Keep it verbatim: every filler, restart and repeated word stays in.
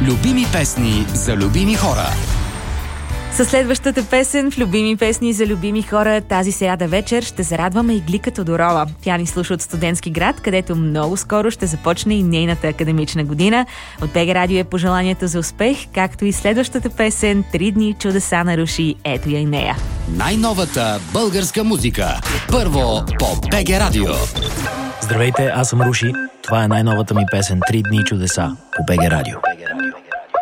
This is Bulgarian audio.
Любими песни за любими хора. Със следващата песен в Любими песни за любими хора тази сряда вечер ще зарадваме и Глика Тодорова. Тя ни слуша от Студентски град, където много скоро ще започне и нейната академична година. От БГ Радио е пожеланието за успех, както и следващата песен «Три дни чудеса наруши». Ето я и нея. Най-новата българска музика. Първо по БГ Радио. Здравейте, аз съм Руши. Това е най-новата ми песен «Три дни чудеса» по БГ Радио.